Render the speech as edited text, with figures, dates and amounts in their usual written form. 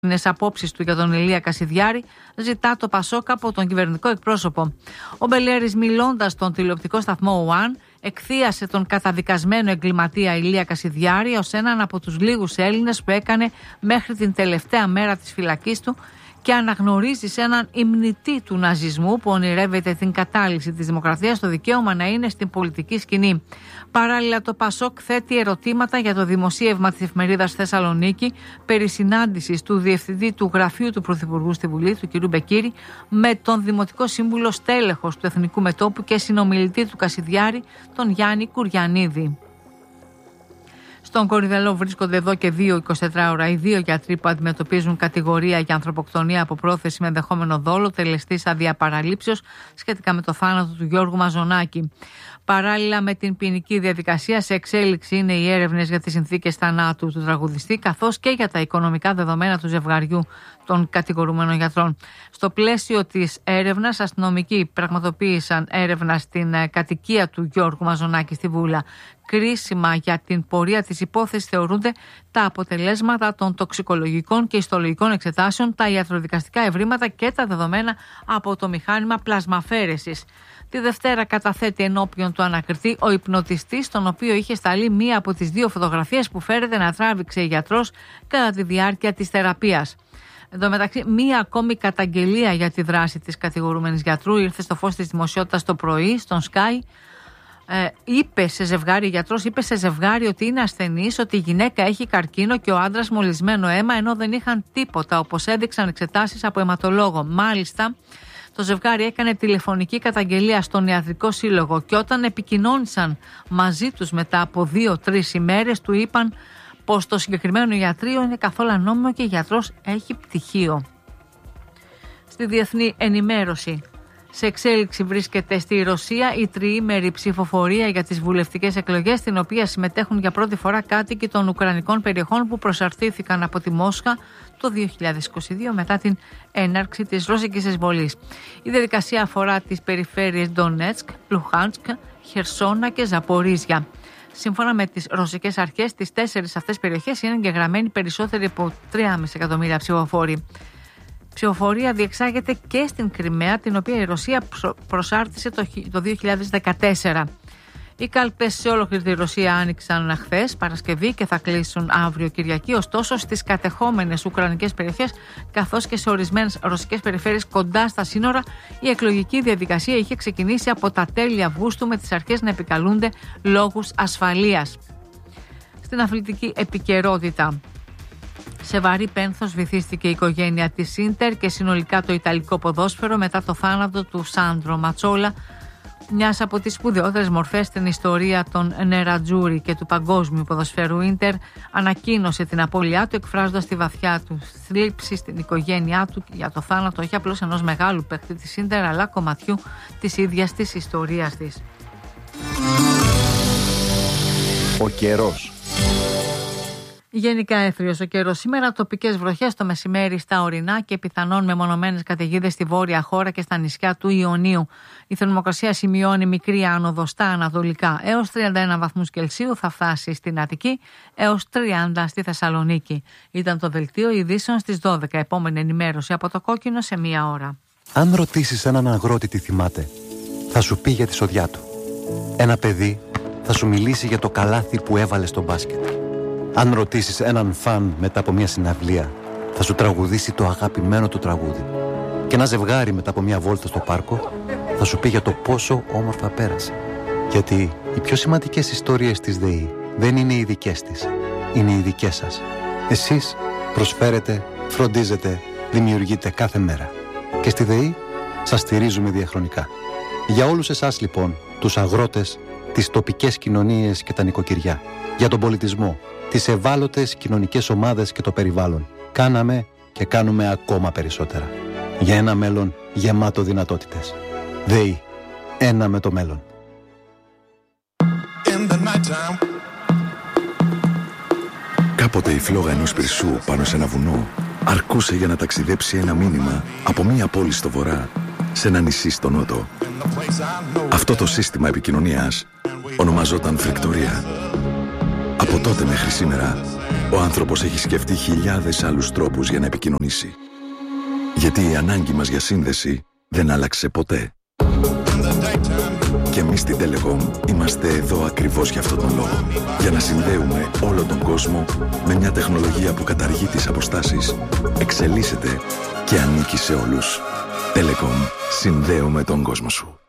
απόψεις του για τον Ηλία Κασιδιάρη, ζητά το Πασόκ από τον κυβερνητικό εκπρόσωπο. Ο Μπελέρης, μιλώντας στον τηλεοπτικό σταθμό One, εκθίασε τον καταδικασμένο εγκληματία Ηλία Κασιδιάρη ως έναν από τους λίγους Έλληνες που έκανε μέχρι την τελευταία μέρα της φυλακής του και αναγνωρίζει σε έναν υμνητή του ναζισμού που ονειρεύεται την κατάλυση της δημοκρατίας το δικαίωμα να είναι στην πολιτική σκηνή. Παράλληλα, το Πασόκ θέτει ερωτήματα για το δημοσίευμα της εφημερίδας Θεσσαλονίκη περί συνάντησης του Διευθυντή του Γραφείου του Πρωθυπουργού στη Βουλή, του κ. Μπεκύρη, με τον Δημοτικό Σύμβουλο Στέλεχος του Εθνικού Μετώπου και συνομιλητή του Κασιδιάρη, τον Γιάννη Κουριανίδη. Στον Κορυδαλό βρίσκονται εδώ και 24 ώρα οι δύο γιατροί που αντιμετωπίζουν κατηγορία για ανθρωποκτονία από πρόθεση με ενδεχόμενο δόλο τελεστής αδιαπαραλήψεως σχετικά με το θάνατο του Γιώργου Μαζονάκη. Παράλληλα με την ποινική διαδικασία, σε εξέλιξη είναι οι έρευνες για τις συνθήκες θανάτου του τραγουδιστή, καθώς και για τα οικονομικά δεδομένα του ζευγαριού των κατηγορούμενων γιατρών. Στο πλαίσιο της έρευνας, αστυνομικοί πραγματοποίησαν έρευνα στην κατοικία του Γιώργου Μαζονάκη στη Βούλα. Κρίσιμα για την πορεία της υπόθεσης θεωρούνται τα αποτελέσματα των τοξικολογικών και ιστολογικών εξετάσεων, τα ιατροδικαστικά ευρήματα και τα δεδομένα από το μηχάνημα πλασμαφέρεσης. Τη Δευτέρα καταθέτει ενώπιον του ανακριτή ο υπνοτιστής, τον οποίο είχε σταλεί μία από τις δύο φωτογραφίες που φέρεται να τράβηξε η γιατρός κατά τη διάρκεια της θεραπείας. Εν τω μεταξύ, μία ακόμη καταγγελία για τη δράση της κατηγορούμενης γιατρού ήρθε στο φως της δημοσιότητας το πρωί, στον Sky. Είπε σε ζευγάρι, γιατρός είπε σε ζευγάρι ότι είναι ασθενής, ότι η γυναίκα έχει καρκίνο και ο άντρας μολυσμένο αίμα, ενώ δεν είχαν τίποτα, όπως έδειξαν εξετάσεις από αιματολόγο. Μάλιστα, το ζευγάρι έκανε τηλεφωνική καταγγελία στον Ιατρικό Σύλλογο και όταν επικοινώνησαν μαζί τους μετά από 2-3 ημέρες, του είπαν πως το συγκεκριμένο ιατρείο είναι καθόλου ανώμιμο και ο γιατρός έχει πτυχίο. Στη διεθνή ενημέρωση. Σε εξέλιξη βρίσκεται στη Ρωσία η τριήμερη ψηφοφορία για τις βουλευτικές εκλογές, στην οποία συμμετέχουν για πρώτη φορά κάτοικοι των Ουκρανικών περιοχών που προσαρτήθηκαν από τη Μόσχα το 2022 μετά την έναρξη της ρωσικής εισβολής. Η διαδικασία αφορά τις περιφέρειες Ντονέτσκ, Λουχάνσκ, Χερσόνα και Ζαπορίζια. Σύμφωνα με τις ρωσικές αρχές, στις 4 αυτές περιοχές είναι εγγεγραμμένοι περισσότεροι από 3,5 εκατομμύρια ψηφοφόροι. Ψηφοφορία διεξάγεται και στην Κριμαία, την οποία η Ρωσία προσάρτησε το 2014. Οι κάλπες σε ολόκληρη τη Ρωσία άνοιξαν χθες Παρασκευή και θα κλείσουν αύριο Κυριακή. Ωστόσο, στις κατεχόμενες ουκρανικές περιοχές, καθώς και σε ορισμένες ρωσικές περιφέρειες κοντά στα σύνορα, η εκλογική διαδικασία είχε ξεκινήσει από τα τέλη Αυγούστου, με τις αρχές να επικαλούνται λόγους ασφαλείας. Στην αθλητική επικαιρότητα. Σε βαρύ πένθος βυθίστηκε η οικογένεια της Ίντερ και συνολικά το ιταλικό ποδόσφαιρο μετά το θάνατο του Σάντρο Ματσόλα, μιας από τις σπουδαιότερες μορφές στην ιστορία των Νερατζούρι και του παγκόσμιου ποδοσφαίρου. Ίντερ ανακοίνωσε την απώλειά του, εκφράζοντας τη βαθιά του θλίψη στην οικογένειά του για το θάνατο όχι απλώς ενός μεγάλου παίκτη της Ίντερ, αλλά κομματιού της ίδιας της ιστορίας της. Ο καιρός. Γενικά έθριος ο καιρός σήμερα, τοπικές βροχές το μεσημέρι στα ορεινά και πιθανόν μεμονωμένες καταιγίδες στη βόρεια χώρα και στα νησιά του Ιωνίου. Η θερμοκρασία σημειώνει μικρή άνοδο στα ανατολικά, έως 31 βαθμούς Κελσίου θα φτάσει στην Αττική, έως 30 στη Θεσσαλονίκη. Ήταν το δελτίο ειδήσεων στις 12. Επόμενη ενημέρωση από το Κόκκινο σε 1 ώρα. Αν ρωτήσεις έναν αγρότη τι θυμάται, θα σου πει για τη σοδιά του. Ένα παιδί θα σου μιλήσει για το καλάθι που έβαλε στο μπάσκετ. Αν ρωτήσεις έναν φαν μετά από μια συναυλία, θα σου τραγουδήσει το αγαπημένο του τραγούδι. Και ένα ζευγάρι μετά από μια βόλτα στο πάρκο θα σου πει για το πόσο όμορφα πέρασε. Γιατί οι πιο σημαντικές ιστορίες της ΔΕΗ δεν είναι οι δικές της, είναι οι δικές σας. Εσείς προσφέρετε, φροντίζετε, δημιουργείτε κάθε μέρα. Και στη ΔΕΗ σας στηρίζουμε διαχρονικά. Για όλους εσάς λοιπόν, τους αγρότες, τις τοπικές κοινωνίες και τα νοικοκυριά, για τον πολιτισμό, τις ευάλωτες κοινωνικές ομάδες και το περιβάλλον, κάναμε και κάνουμε ακόμα περισσότερα. Για ένα μέλλον γεμάτο δυνατότητες. ΔΕΗ. Ένα με το μέλλον. Κάποτε η φλόγα ενός πυρσού πάνω σε ένα βουνό αρκούσε για να ταξιδέψει ένα μήνυμα από μία πόλη στο βορρά σε ένα νησί στο νότο. Αυτό το σύστημα επικοινωνίας ονομαζόταν φρικτορία. Από τότε μέχρι σήμερα Ο άνθρωπος έχει σκεφτεί χιλιάδες άλλους τρόπους για να επικοινωνήσει. Γιατί η ανάγκη μας για σύνδεση δεν άλλαξε ποτέ. Και εμείς στην Telecom είμαστε εδώ ακριβώς για αυτόν τον λόγο. Για να συνδέουμε όλο τον κόσμο με μια τεχνολογία που καταργεί τις αποστάσεις, εξελίσσεται και ανήκει σε όλους. Telecom, συνδέουμε τον κόσμο σου.